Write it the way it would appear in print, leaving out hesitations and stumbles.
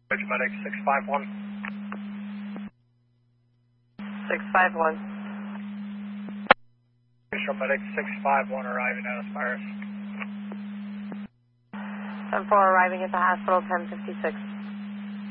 Medic 651. 651. Medic 651 arriving at Aspirus. 10-4 arriving at the hospital, 1056.